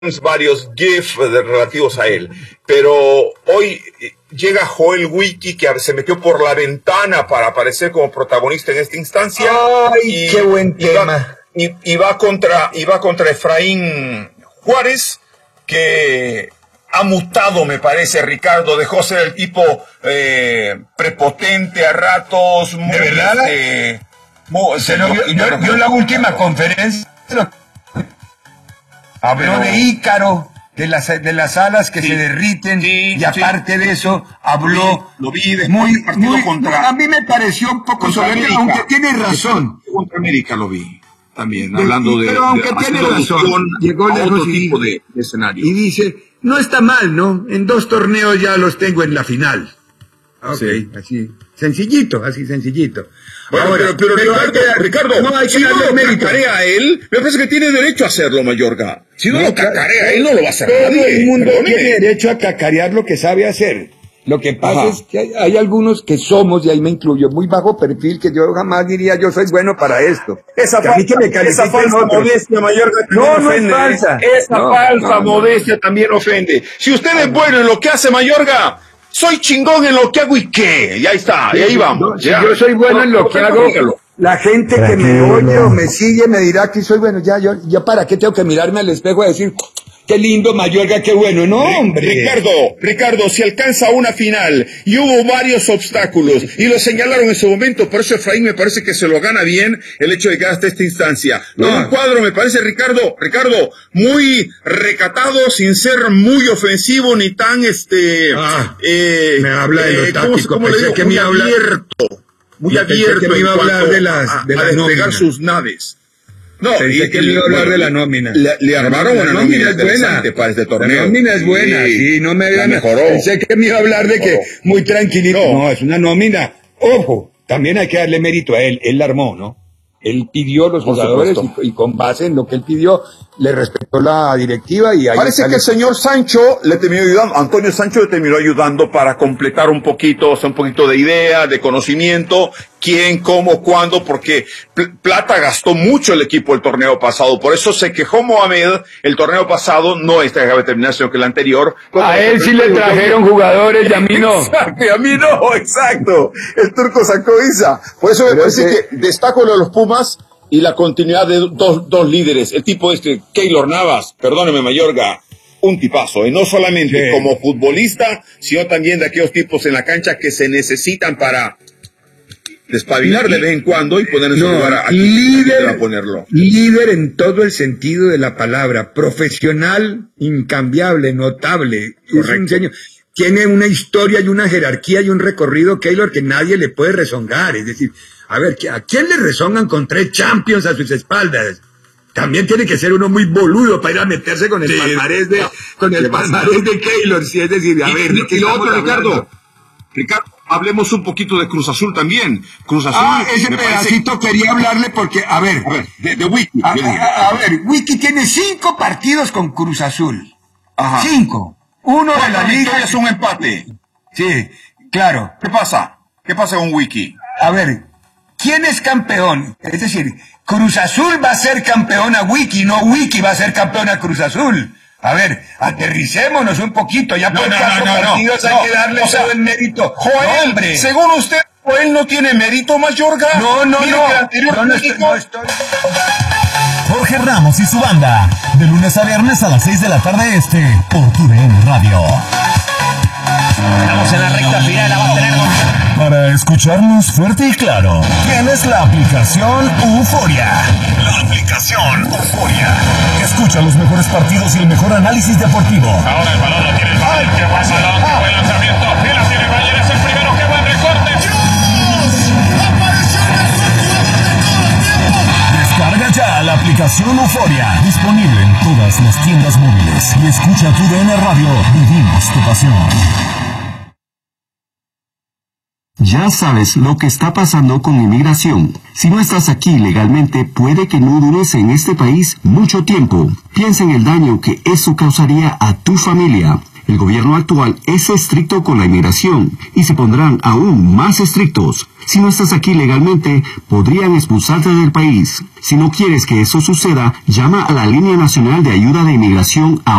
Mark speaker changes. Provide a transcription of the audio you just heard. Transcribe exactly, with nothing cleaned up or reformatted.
Speaker 1: varios GIF relativos a él, pero hoy llega Joel Wiki, que se metió por la ventana para aparecer como protagonista en esta instancia.
Speaker 2: ¡Ay, y, qué buen
Speaker 1: y
Speaker 2: tema!
Speaker 1: Va, y, y, va contra, y va contra Efraín Juárez, que ha mutado, me parece, Ricardo. Dejó ser el tipo eh, prepotente a ratos. Muy,
Speaker 2: ¿De verdad?
Speaker 1: Este, muy,
Speaker 2: se lo, yo, yo, yo la última conferencia habló de Ícaro, de las, de las alas que sí, se derriten, sí, y aparte sí. de eso, habló...
Speaker 1: Lo vi, lo vi
Speaker 2: muy,
Speaker 1: partido
Speaker 2: muy,
Speaker 1: contra...
Speaker 2: A mí me pareció un poco soberbio, aunque tiene razón.
Speaker 1: Contra América lo vi también,
Speaker 2: de,
Speaker 1: hablando de...
Speaker 2: Pero aunque
Speaker 1: de,
Speaker 2: tiene razón, llegó
Speaker 1: a
Speaker 2: lejos
Speaker 1: otro
Speaker 2: y,
Speaker 1: tipo de, de escenario.
Speaker 2: Y dice, no está mal, ¿no? En dos torneos ya los tengo en la final. Ok, sí. Así, sencillito, así sencillito.
Speaker 1: Bueno, ahora, pero, pero, pero Ricardo, que, Ricardo, no hay que si no lo cacarea a él, me parece que tiene derecho a hacerlo, Mayorga. Si no, no lo cacarea a él, no lo va a hacer
Speaker 2: todo
Speaker 1: nadie.
Speaker 2: Todo el mundo Perdóneme. tiene derecho a cacarear lo que sabe hacer. Lo que pasa Ajá. es que hay, hay algunos que somos, y ahí me incluyo, muy bajo perfil, que yo jamás diría yo soy bueno para esto.
Speaker 1: Esa, fa que me esa falsa otros. modestia, Mayorga,
Speaker 2: no, no
Speaker 1: ofende.
Speaker 2: es falsa.
Speaker 1: Esa
Speaker 2: no,
Speaker 1: falsa
Speaker 2: no, no.
Speaker 1: modestia también ofende. Si usted es bueno en lo que hace, Mayorga, soy chingón en lo que hago y qué. Y ahí está, y ahí vamos.
Speaker 2: No, si yo soy bueno no, en lo no, que no, hago, dígalo. La gente que me oye o me sigue me dirá que soy bueno. Ya, yo, ya para qué tengo que mirarme al espejo y decir, qué lindo, Mayorga, qué bueno. No, hombre.
Speaker 1: Ricardo, Ricardo, si alcanza una final y hubo varios obstáculos y lo señalaron en su momento, por eso Efraín me parece que se lo gana bien el hecho de que hasta esta instancia. No, no. Un cuadro me parece, Ricardo, Ricardo, muy recatado, sin ser muy ofensivo ni tan, este...
Speaker 2: Ah,
Speaker 1: eh,
Speaker 2: me habla de lo
Speaker 1: eh,
Speaker 2: táctico,
Speaker 1: ¿cómo, cómo le digo?
Speaker 2: que
Speaker 1: Muy
Speaker 2: me habla...
Speaker 1: abierto. Muy abierto
Speaker 2: que me iba a hablar de las,
Speaker 1: a,
Speaker 2: de
Speaker 1: a
Speaker 2: las
Speaker 1: despegar
Speaker 2: nóminas.
Speaker 1: sus naves. No,
Speaker 2: Pensé
Speaker 1: y
Speaker 2: que me iba a hablar bueno, de la nómina.
Speaker 1: Le, le armaron
Speaker 2: la
Speaker 1: una nómina, nómina interesante para este torneo.
Speaker 2: La nómina es buena, sí, sí no me
Speaker 1: la mejoró.
Speaker 2: Pensé que me iba a hablar de que muy tranquilito. No. no, es una nómina. Ojo, también hay que darle mérito a él. Él la armó, ¿no? Él pidió los Por jugadores y, y con base en lo que él pidió, le respetó la directiva y ahí
Speaker 1: parece que el señor Sancho le terminó ayudando, Antonio Sancho le terminó ayudando para completar un poquito, o sea, un poquito de idea, de conocimiento, quién, cómo, cuándo, porque pl plata gastó mucho el equipo el torneo pasado, por eso se quejó Mohamed el torneo pasado, no esta que va a terminar, sino que el anterior.
Speaker 2: A él sí le trajeron jugadores y a mí no.
Speaker 1: Exacto, y a mí no, exacto. El turco sacó esa. Por eso me Pero parece que... que destaco lo de los Pumas y la continuidad de dos, dos líderes. El tipo este, Keylor Navas, perdóneme Mayorga, un tipazo. Y no solamente sí. como futbolista, sino también de aquellos tipos en la cancha que se necesitan para despabilar de vez en cuando y poner en su no, lugar a, a
Speaker 2: líder,
Speaker 1: a ponerlo.
Speaker 2: Líder en todo el sentido de la palabra. Profesional, incambiable, notable. Es un señor. Tiene una historia y una jerarquía y un recorrido, Keylor, que nadie le puede rezongar. Es decir, a ver, ¿a quién le rezongan con tres Champions a sus espaldas? También tiene que ser uno muy boludo para ir a meterse con el sí, palmarés de, no, con el palmarés de Keylor. Sí, es decir, a
Speaker 1: y,
Speaker 2: ver,
Speaker 1: ¿de qué y lo otro, Ricardo? Ricardo, hablemos un poquito de Cruz Azul también. Cruz Azul.
Speaker 2: Ah, ese pedacito parece... quería hablarle porque, a ver,
Speaker 1: a ver, de, de Wiki.
Speaker 2: A, a, a ver, Wiki tiene cinco partidos con Cruz Azul.
Speaker 1: Ajá.
Speaker 2: Cinco. Uno de la liga
Speaker 1: es un empate.
Speaker 2: Sí, claro.
Speaker 1: ¿Qué pasa? ¿Qué pasa con Wiki?
Speaker 2: A ver, ¿quién es campeón? Es decir, Cruz Azul va a ser campeón a Wiki, no Wiki va a ser campeón a Cruz Azul. A ver, aterricémonos un poquito, ya por no, cuatro no, no, partidos no, hay no, que darle o sea, todo el mérito.
Speaker 1: Joel, no, hombre. Según usted, Joel no tiene mérito, Mayorga.
Speaker 2: No, no,
Speaker 1: Mira
Speaker 2: no.
Speaker 1: Que el anterior
Speaker 2: no, no, estoy, no estoy...
Speaker 3: Jorge Ramos y su banda, de lunes a viernes a las seis de la tarde este, por tu D N Radio.
Speaker 4: Estamos en la recta final, la va a tener...
Speaker 3: Para escucharnos fuerte y claro, tienes la aplicación Euforia. La aplicación Euforia. Escucha los mejores partidos y el mejor análisis deportivo.
Speaker 4: Ahora el balón lo tiene el ¡ay, qué buen balón! ¡Qué buen lanzamiento! ¡Y la tiene Mayer! ¡Es el primero! ¡Qué buen recorte!
Speaker 5: ¡Dios! ¡Apareció el mejor jugador de todo el tiempo!
Speaker 3: Descarga ya la aplicación Euforia. Disponible en todas las tiendas móviles. Y escucha tu D N Radio. Vivimos tu pasión.
Speaker 6: Ya sabes lo que está pasando con inmigración. Si no estás aquí legalmente, puede que no dures en este país mucho tiempo. Piensa en el daño que eso causaría a tu familia. El gobierno actual es estricto con la inmigración y se pondrán aún más estrictos. Si no estás aquí legalmente, podrían expulsarte del país. Si no quieres que eso suceda, llama a la Línea Nacional de Ayuda de Inmigración a